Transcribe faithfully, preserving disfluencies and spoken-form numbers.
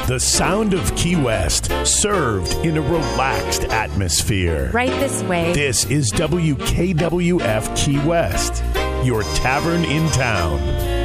The sound of Key West, served in a relaxed atmosphere. Right this way. This is W K W F Key West, your tavern in town.